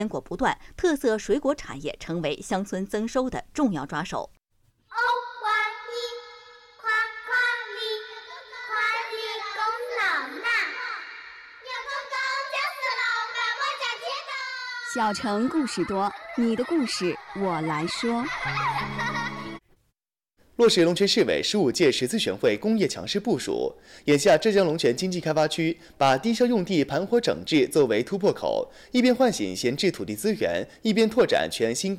鲜果不断，特色水果产业成为乡村增收的重要抓手。 小城故事多，你的故事我来说。 落实龙泉市委15届14全会工业强势部署，眼下浙江龙泉经济开发区把低销用地盘活整治作为突破口，一边唤醒闲置土地资源，一边拓展全新